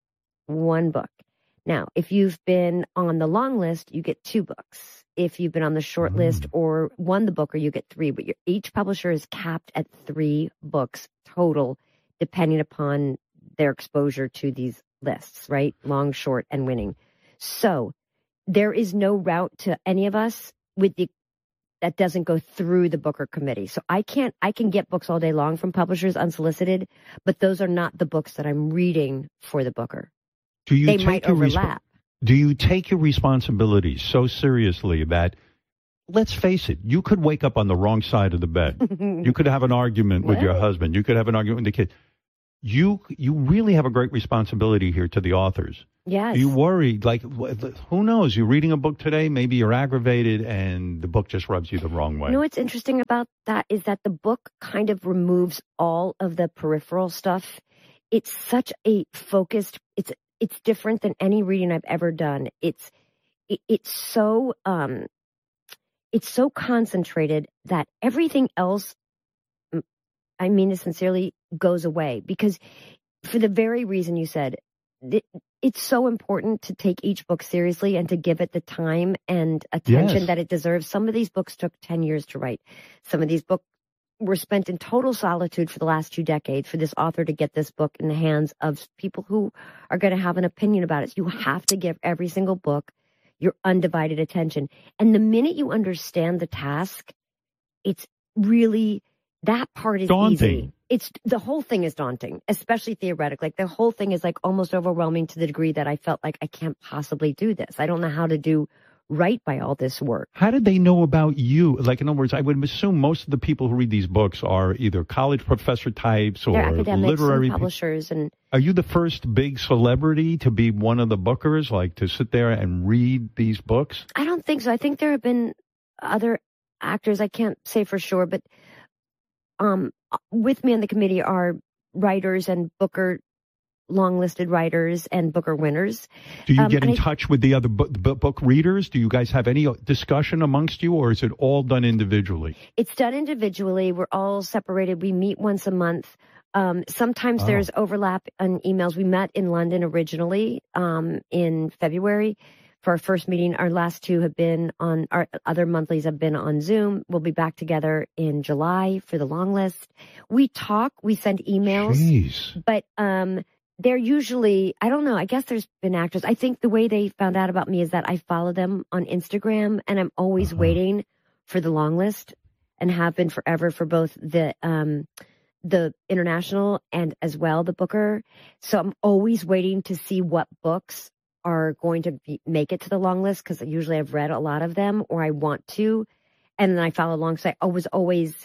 Now, if you've been on the long list, you get 2 books. If you've been on the short list or won the Booker, you get 3. But each publisher is capped at 3 books total, depending upon their exposure to these lists, right? Long, short, and winning. So there is no route to any of us that doesn't go through the Booker Committee. So I can get books all day long from publishers unsolicited, but those are not the books that I'm reading for the Booker. They might overlap. Do you take your responsibilities so seriously that let's face it, you could wake up on the wrong side of the bed. You could have an argument with your husband. You could have an argument with the kid. You really have a great responsibility here to the authors. Yes. You worry, like, who knows? You're reading a book today, maybe you're aggravated, and the book just rubs you the wrong way. You know what's interesting about that is that the book kind of removes all of the peripheral stuff. It's such a focused, it's different than any reading I've ever done. It's so concentrated that everything else, I mean it sincerely, goes away. Because for the very reason you said, it's so important to take each book seriously and to give it the time and attention that it deserves. Some of these books took 10 years to write. Some of these books were spent in total solitude for the last 2 decades for this author to get this book in the hands of people who are going to have an opinion about it. So you have to give every single book your undivided attention. And the minute you understand the task, it's really, that part is daunting. Easy. The whole thing is daunting, especially theoretic. Like the whole thing is like almost overwhelming to the degree that I felt like I can't possibly do this. I don't know how to do right by all this work. How did they know about you? Like, in other words, I would assume most of the people who read these books are either college professor types or they're academics literary and publishers. And are you the first big celebrity to be one of the bookers, like to sit there and read these books? I don't think so. I think there have been other actors. I can't say for sure, but with me on the committee are writers and Booker long-listed writers and Booker winners. Do you get in touch with the other book readers? Do you guys have any discussion amongst you, or is it all done individually? It's done individually. We're all separated. We meet once a month. Sometimes there's overlap on emails. We met in London originally in February for our first meeting. Our last two have been on, our other monthlies have been on Zoom. We'll be back together in July for the long list. We talk, we send emails. Jeez. But they're usually, I don't know, I guess there's been actors. I think the way they found out about me is that I follow them on Instagram, and I'm always waiting for the long list, and have been forever for both the international and as well the Booker. So I'm always waiting to see what books are going to make it to the long list, because usually I've read a lot of them or I want to, and then I follow along. So I was always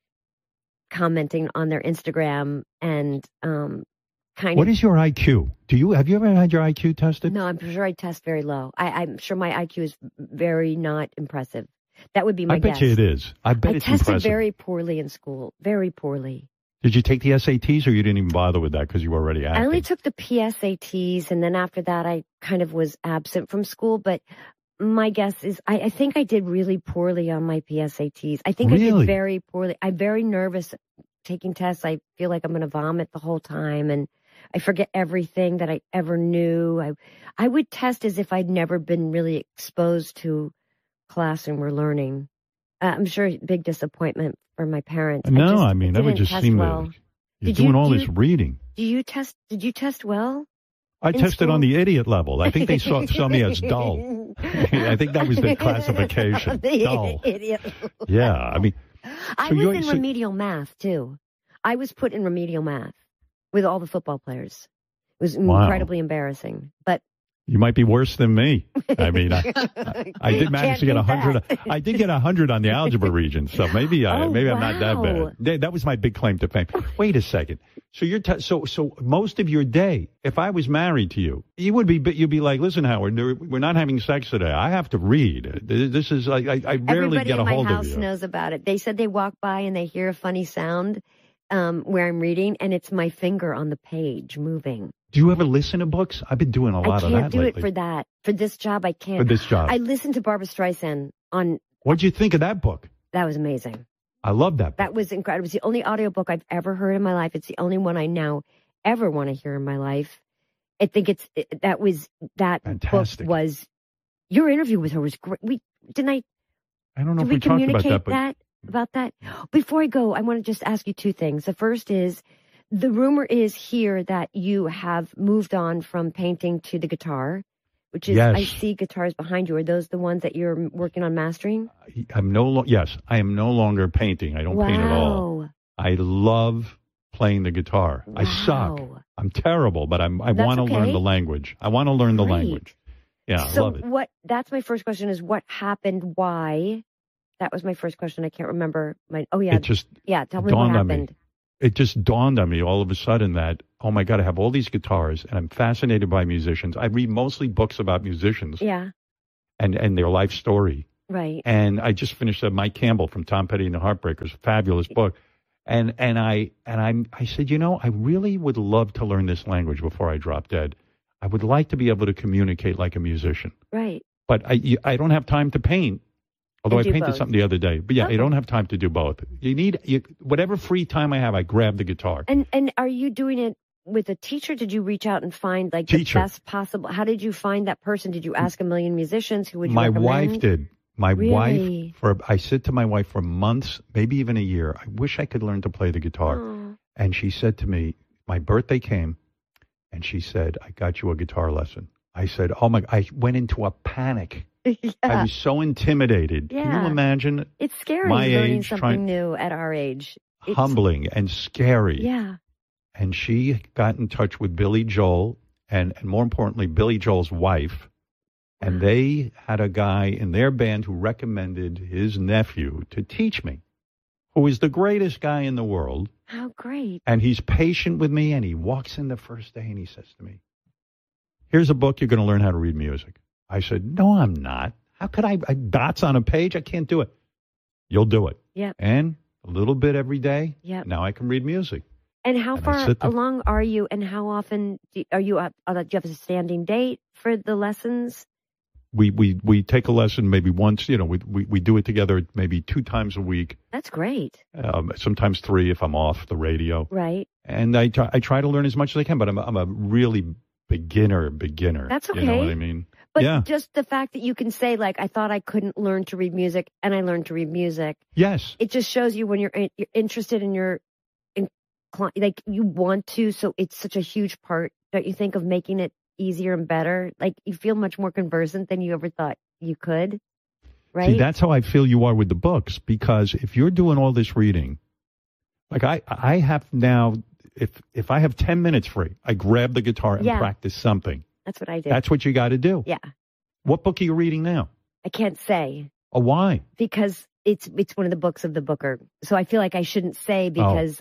commenting on their Instagram and kind of. What is your IQ? Have you ever had your IQ tested? No, I'm sure I test very low. I'm sure my IQ is very not impressive. That would be my guess. I bet you it is. I bet it's impressive. I tested very poorly in school. Very poorly. Did you take the SATs, or you didn't even bother with that because you were already acting? I only took the PSATs, and then after that I kind of was absent from school. But my guess is I think I did really poorly on my PSATs. I think I did very poorly. I'm very nervous taking tests. I feel like I'm going to vomit the whole time, and I forget everything that I ever knew. I would test as if I'd never been really exposed to classroom or learning. I'm sure big disappointment for my parents. No, I mean, that would just seem well. You're doing all this reading. Did you test well? I tested on the idiot level. I think they saw me as dull. I think that was the classification. Dull. Idiot. Yeah, I mean. I was in remedial math, too. I was put in remedial math with all the football players. It was incredibly embarrassing. But you might be worse than me. I mean, I did manage to get 100. I did get 100 on the algebra region, so maybe I'm not that bad. That was my big claim to fame. Wait a second. So so most of your day, if I was married to you, you'd be like, listen, Howard, we're not having sex today. I have to read. This is I rarely get a hold of you. Everybody in my house knows about it. They said they walk by and they hear a funny sound where I'm reading, and it's my finger on the page moving. Do you ever listen to books? I've been doing a lot of that lately. I can't do it for that. For this job, I can't. For this job. I listened to Barbra Streisand on. What'd you think of that book? That was amazing. I love that book. That was incredible. It was the only audiobook I've ever heard in my life. It's the only one I now ever want to hear in my life. I think that fantastic. Book was, your interview with her was great. I don't know if we talked about that, about that. Before I go, I want to just ask you two things. The first is, the rumor is here that you have moved on from painting to the guitar, which is, I see guitars behind you. Are those the ones that you're working on mastering? Yes, I am no longer painting. I don't paint at all. I love playing the guitar. Wow. I suck. I'm terrible, but I want to learn the language. I want to learn the language. Yeah, I love it. That's my first question is, what happened? Why? That was my first question. I can't remember. Tell me what happened. It just dawned on me all of a sudden that, oh my God, I have all these guitars and I'm fascinated by musicians. I read mostly books about musicians. Yeah. And their life story. Right. And I just finished Mike Campbell from Tom Petty and the Heartbreakers, a fabulous book. And I said, I really would love to learn this language before I drop dead. I would like to be able to communicate like a musician. Right. But I don't have time to paint. Although I painted both. something the other day. But yeah, I don't have time to do both. Whatever free time I have, I grab the guitar. And are you doing it with a teacher? Did you reach out and find the best possible? How did you find that person? Did you ask a million musicians? Who would you recommend? My wife did. I said to my wife for months, maybe even a year, I wish I could learn to play the guitar. Oh. And she said to me, my birthday came, and she said, I got you a guitar lesson. I said, oh my, I went into a panic. Yeah. I was so intimidated. Yeah. Can you imagine? It's scary my learning age, something new at our age. It's humbling and scary. Yeah. And she got in touch with Billy Joel and more importantly, Billy Joel's wife. And they had a guy in their band who recommended his nephew to teach me, who is the greatest guy in the world. How great. And he's patient with me. And he walks in the first day and he says to me, here's a book. You're going to learn how to read music. I said, no, I'm not. How could I dots on a page? I can't do it. You'll do it. Yeah. And a little bit every day. Yeah. Now I can read music. And how far along are you? And how often are you up? Do you have a standing date for the lessons? We take a lesson maybe once. We do it together maybe 2 times a week. That's great. Sometimes 3 if I'm off the radio. Right. And I try to learn as much as I can, but I'm a really beginner. That's okay. You know what I mean? But just the fact that you can say, I thought I couldn't learn to read music, and I learned to read music. Yes. It just shows you when you're interested and you're inclined, you want to. So it's such a huge part, don't you think, of making it easier and better? You feel much more conversant than you ever thought you could, right? See, that's how I feel you are with the books, because if you're doing all this reading, I have now, if I have 10 minutes free, I grab the guitar and practice something. That's what I do. That's what you got to do. Yeah. What book are you reading now? I can't say. Oh, why? Because it's one of the books of the booker. So I feel like I shouldn't say because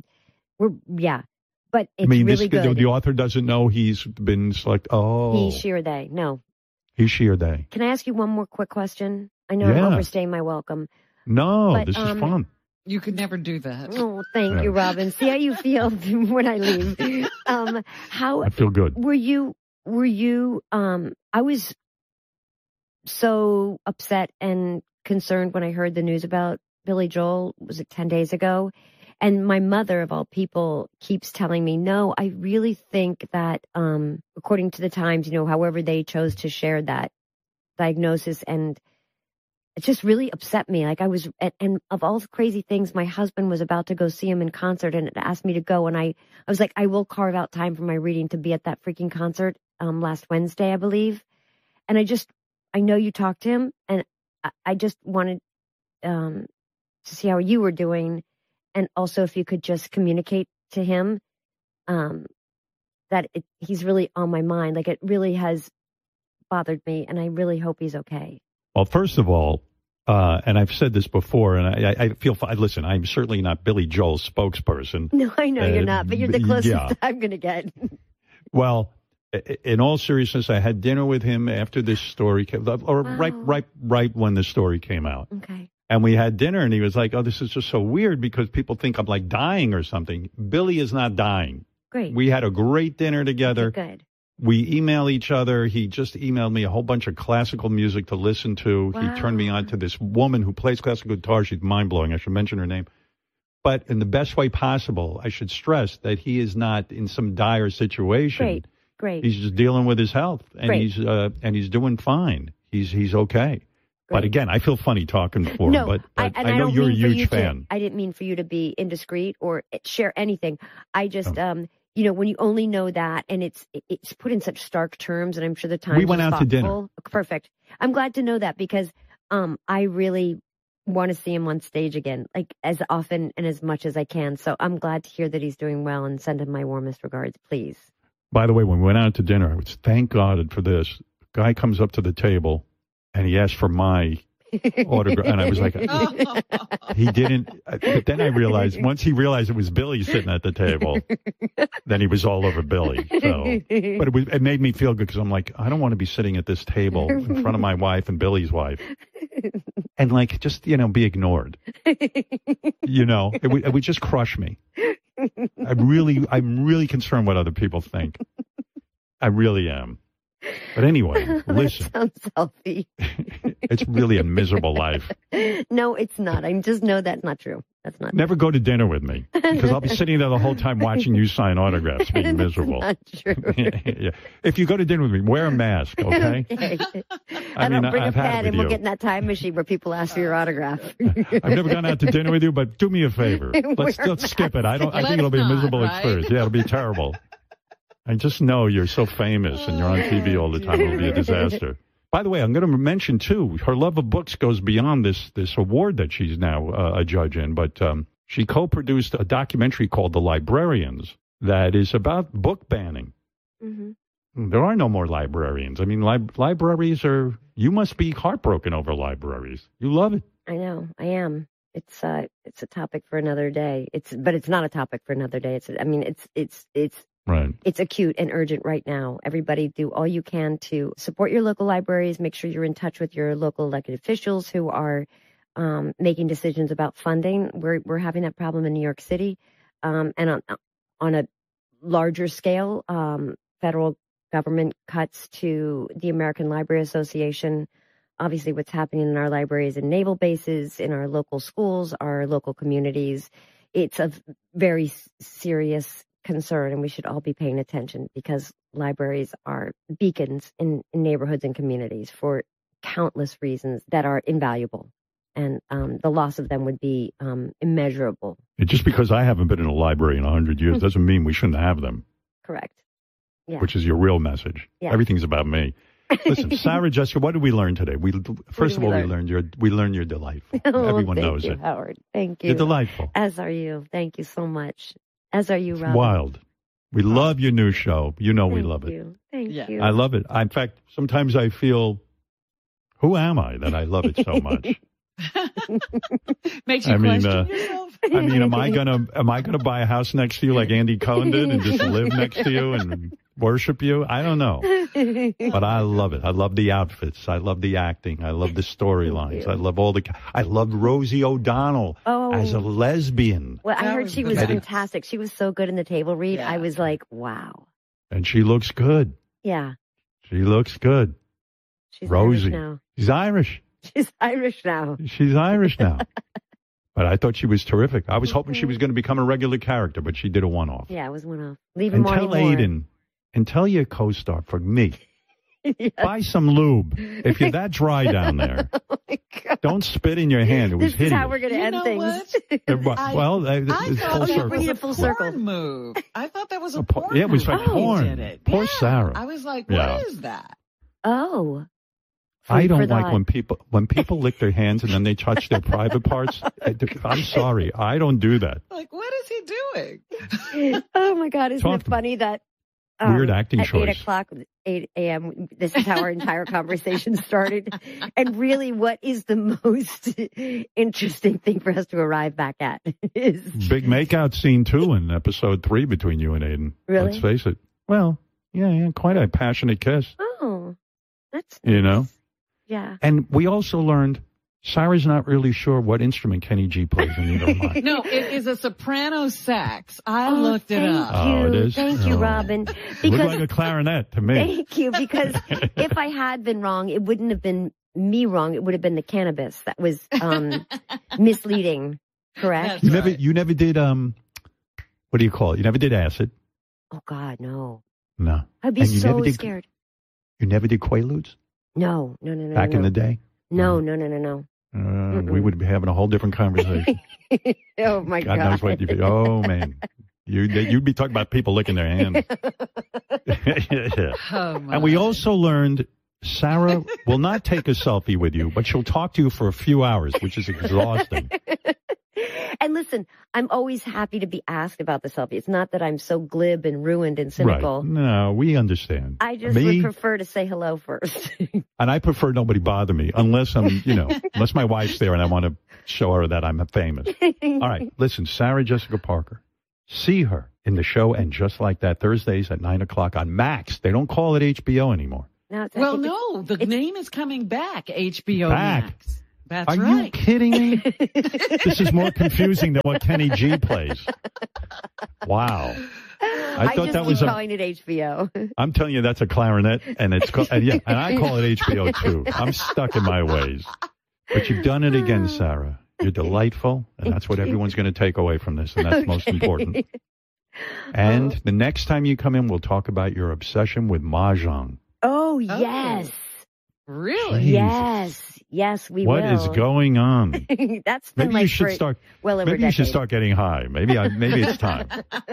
But it's really good. The author doesn't know he's been selected. Oh. He, she, or they. No. He, she, or they. Can I ask you one more quick question? I know I'm overstaying my welcome. No, this is fun. You could never do that. Oh, thank you, Robin. See how you feel when I leave. I feel good. Were you, I was so upset and concerned when I heard the news about Billy Joel, was it 10 days ago? And my mother, of all people, keeps telling me, no, I really think that, according to the Times, however they chose to share that diagnosis, and it just really upset me. And of all the crazy things, my husband was about to go see him in concert and asked me to go. And I was like, I will carve out time for my reading to be at that freaking concert, last Wednesday, I believe. And I know you talked to him, and I just wanted, to see how you were doing. And also if you could just communicate to him, that he's really on my mind. It really has bothered me, and I really hope he's okay. Well, first of all, and I've said this before, and I feel, listen, I'm certainly not Billy Joel's spokesperson. No, I know you're not, but you're the closest I'm going to get. Well, in all seriousness, I had dinner with him after this story came, or right when the story came out. Okay. And we had dinner, and he was like, oh, this is just so weird because people think I'm dying or something. Billy is not dying. Great. We had a great dinner together. Okay, good. We email each other. He just emailed me a whole bunch of classical music to listen to. Wow. He turned me on to this woman who plays classical guitar. She's mind-blowing. I should mention her name. But in the best way possible, I should stress that he is not in some dire situation. Great. He's just dealing with his health, and Great. he's doing fine. He's okay. Great. But again, I feel funny talking for him. But I know you're a huge fan. I didn't mean for you to be indiscreet or share anything. I just, when you only know that, and it's put in such stark terms, and I'm sure the Times we went out to dinner. Perfect. I'm glad to know that because I really want to see him on stage again, as often and as much as I can. So I'm glad to hear that he's doing well, and send him my warmest regards, please. By the way, when we went out to dinner, I was thank God for this. Guy comes up to the table, and he asked for my autograph. And I was like, he didn't. But then I realized, once he realized it was Billy sitting at the table, then he was all over Billy. So, but it made me feel good because I'm like, I don't want to be sitting at this table in front of my wife and Billy's wife and like just, be ignored. It would just crush me. I'm really concerned what other people think. I really am. But anyway, listen. That sounds healthy. It's really a miserable life. No, it's not. I just know that's not true. That's not Never go to dinner with me because I'll be sitting there the whole time watching you sign autographs, being miserable. Not true. Yeah. If you go to dinner with me, wear a mask, okay? I don't bring a pen and we'll get in that time machine where people ask for your autograph. I've never gone out to dinner with you, but do me a favor. Let's skip it. I think it'll be a miserable experience. Yeah, it'll be terrible. I just know you're so famous and you're on TV all the time. It'll be a disaster. By the way, I'm going to mention, too, her love of books goes beyond this award that she's now a judge in. But she co-produced a documentary called The Librarians that is about book banning. Mm-hmm. There are no more librarians. I mean, libraries are... You must be heartbroken over libraries. You love it. I know. I am. It's a topic for another day. But it's not a topic for another day. It's right. It's acute and urgent right now. Everybody do all you can to support your local libraries. Make sure you're in touch with your local elected officials who are making decisions about funding. We're having that problem in New York City. And on a larger scale, federal government cuts to the American Library Association. Obviously, what's happening in our libraries and naval bases, in our local schools, our local communities. It's a very serious concern, and we should all be paying attention because libraries are beacons in neighborhoods and communities for countless reasons that are invaluable, and the loss of them would be immeasurable. Just because I haven't been in a library in 100 years doesn't mean we shouldn't have them. Correct. Yeah. Which is your real message. Yeah. Everything's about me. Listen, Sarah Jessica, what did we learn today? First of all, we learned you're delightful. Everyone knows it. Howard. Thank you. You're delightful. As are you. Thank you so much. As are you, Rob. It's wild. We love your new show. We love it. Thank you. I love it. In fact, sometimes I feel, who am I that I love it so much? Makes you question yourself. I mean, am I gonna buy a house next to you like Andy Cohen did and just live next to you and worship you? I don't know, but I love it. I love the outfits. I love the acting. I love the storylines. I loved Rosie O'Donnell as a lesbian. Well, I heard she was fantastic. She was so good in the table read. Yeah. I was like, wow. And she looks good. Yeah. She looks good. She's Rosie. Irish now. She's Irish. She's Irish now. She's Irish now. But I thought she was terrific. I was hoping she was going to become a regular character, but she did a one-off. Yeah, it was one-off. Leave him wanting more. And tell Aiden, and tell your co-star, for me, buy some lube. If you're that dry down there, don't spit in your hand. It was hideous. This is how we're going to end things. It's full circle. Bring it full circle. Move. I thought that was a porn Yeah, it was like porn. Poor Sarah. I was like, what is that? Oh. I don't like when people lick their hands and then they touch their private parts. I'm sorry. I don't do that. Like, what is he doing? Oh, my God. Isn't it funny that weird acting at choice. 8 o'clock, 8 a.m., this is how our entire conversation started. And really, what is the most interesting thing for us to arrive back at? Is big makeout scene, too, in episode 3 between you and Aiden. Really? Let's face it. Well, yeah, quite a passionate kiss. Oh, that's nice. You know? Yeah. And we also learned Sarah's not really sure what instrument Kenny G plays in either of mine. No, it is a soprano sax. I looked it up. Oh, it is? Thank you, Robin. It looked like a clarinet to me. Thank you, because if I had been wrong, it wouldn't have been me wrong. It would have been the cannabis that was misleading, correct? You never did, what do you call it? You never did acid? Oh, God, no. No. I'd be so scared. You never did Quaaludes? No. Back in the day? No. We would be having a whole different conversation. Oh, my God. God knows what you'd be. Oh, man. You'd be talking about people licking their hands. And we also learned Sarah will not take a selfie with you, but she'll talk to you for a few hours, which is exhausting. And listen, listen, I'm always happy to be asked about the selfie. It's not that I'm so glib and ruined and cynical. Right. No, we understand. I just would prefer to say hello first. And I prefer nobody bother me unless I'm, unless my wife's there and I want to show her that I'm famous. All right. Listen, Sarah Jessica Parker. See her in the show And Just Like That Thursdays at 9:00 on Max. They don't call it HBO anymore. No, the name is coming back, HBO back. Max. That's Are right. you kidding me? This is more confusing than what Kenny G plays. Wow. I thought that was calling it HBO. I'm telling you, that's a clarinet, and it's called, and I call it HBO too. I'm stuck in my ways. But you've done it again, Sarah. You're delightful, and that's what everyone's going to take away from this, and that's most important. And the next time you come in, we'll talk about your obsession with Mahjong. Oh, yes. Really? Jesus. Yes, we will. What is going on? That's been maybe you should start. Well over maybe you should start getting high. Maybe it's time.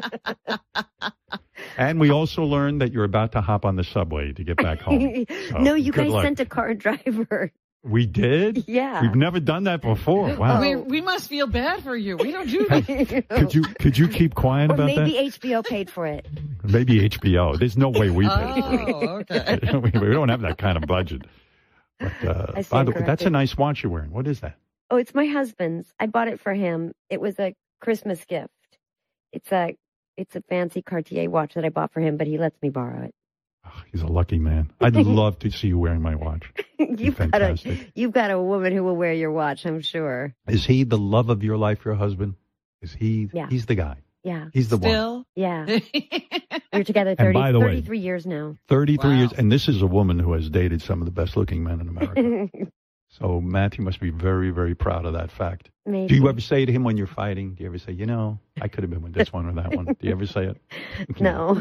And we also learned that you're about to hop on the subway to get back home. So, no, you guys luck. sent a car driver. We did? Yeah. We've never done that before. Wow. We must feel bad for you. We don't do that. Could you keep quiet about that? Maybe HBO paid for it. Maybe HBO. There's no way we paid for it. Oh, okay. we don't have that kind of budget. But, by the way, that's a nice watch you're wearing. What is that? Oh, it's my husband's. I bought it for him. It was a Christmas gift. It's a fancy Cartier watch that I bought for him, but he lets me borrow it. Oh, he's a lucky man. I'd love to see you wearing my watch. You've got a woman who will wear your watch, I'm sure. Is he the love of your life, your husband? Is he? Yeah. He's the guy. Yeah. He's the Still? one. Yeah. We're together 33 years now. 33 years. And this is a woman who has dated some of the best looking men in America. So Matthew must be very, very proud of that fact. Maybe. Do you ever say to him when you're fighting, do you ever say, I could have been with this one or that one? Do you ever say it? No.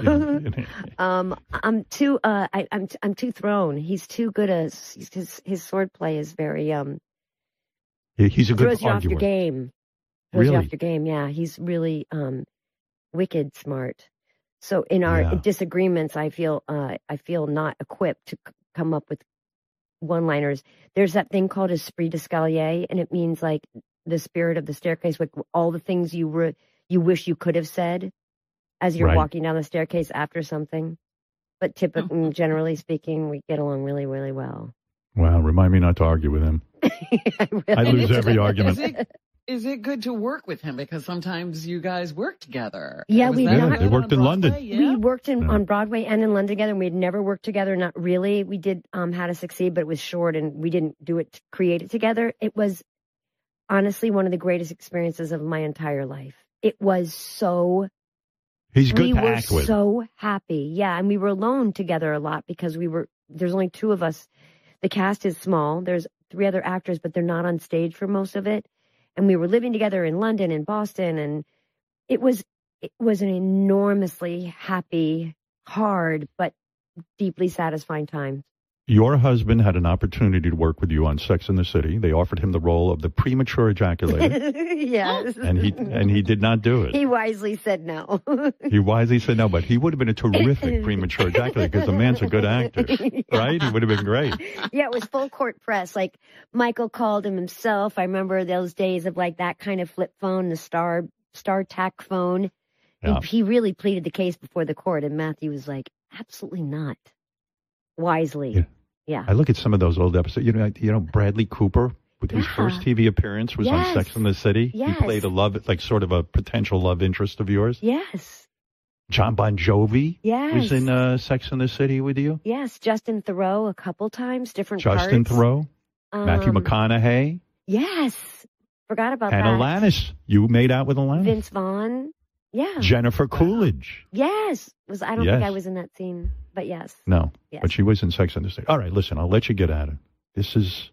I'm too thrown. He's too good his sword play is very he's a good throws you off your arguer. game. Throws you off your game, yeah. He's really wicked smart. So in our disagreements, I feel not equipped to come up with one-liners. There's that thing called esprit d'escalier, and it means like the spirit of the staircase, with all the things you wish you could have said as you're walking down the staircase after something. But typically, generally speaking, we get along really, really well. Wow, remind me not to argue with him. I lose every argument. Is it good to work with him? Because sometimes you guys work together. Yeah, they worked in London. Yeah? We worked on Broadway and in London together, and we had never worked together, not really. We did How to Succeed, but it was short, and we didn't do it to create it together. It was honestly one of the greatest experiences of my entire life. It was so... He's good to act with. We were so happy. Yeah, and we were alone together a lot because there's only two of us. The cast is small. There's 3 other actors, but they're not on stage for most of it. And we were living together in London and Boston, and it was an enormously happy, hard, but deeply satisfying time. Your husband had an opportunity to work with you on Sex and the City. They offered him the role of the premature ejaculator. Yes. And he did not do it. He wisely said no. He wisely said no, but he would have been a terrific premature ejaculator because the man's a good actor, right? He would have been great. Yeah, it was full court press. Like, Michael called him himself. I remember those days of like that kind of flip phone, the StarTAC phone. Yeah. He really pleaded the case before the court, and Matthew was like, absolutely not. Wisely. Yeah. I look at some of those old episodes. You know, Bradley Cooper, with his first TV appearance, was on Sex and the City. Yes. He played sort of a potential love interest of yours. Yes. John Bon Jovi was in Sex and the City with you. Yes. Justin Theroux a couple times, different parts. Justin Theroux. Matthew McConaughey. Yes. Forgot about and that. And Alanis. You made out with Alanis. Vince Vaughn. Yeah. Jennifer Coolidge. Yes. I don't think I was in that scene, but yes. No. Yes. But she was in Sex and the City. All right, listen, I'll let you get at it. This is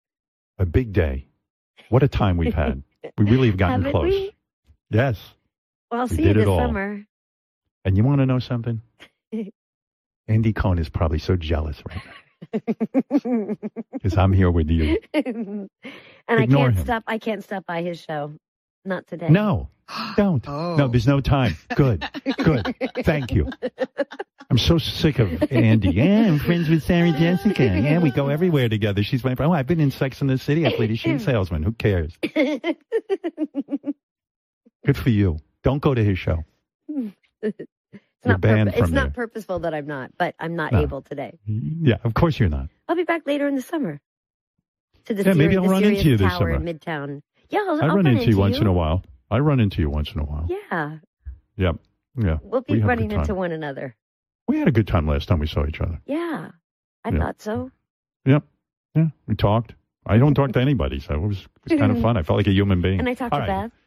a big day. What a time we've had. We really have gotten Haven't close. We? Yes. Well, I'll see you this summer. And you want to know something? Andy Cohen is probably so jealous right now. Because I'm here with you. And Ignore him. I can't stop by his show. Not today. No, don't. Oh. No, there's no time. Good. Thank you. I'm so sick of Andy. Yeah, I'm friends with Sarah Jessica. Yeah, we go everywhere together. She's my friend. Oh, I've been in Sex and the City. I played a shoe salesman. Who cares? Good for you. Don't go to his show. It's not purposeful that I'm not, but I'm not able today. Yeah, of course you're not. I'll be back later in the summer. To the maybe I'll run into you this Tower summer. In Midtown. Yeah, I'll run into you once in a while. I run into you once in a while. Yeah. Yep. Yeah. We'll be running into one another. We had a good time last time we saw each other. Yeah. I thought so. Yep. Yeah. We talked. I don't talk to anybody, so it was kind of fun. I felt like a human being. And I talked to Beth.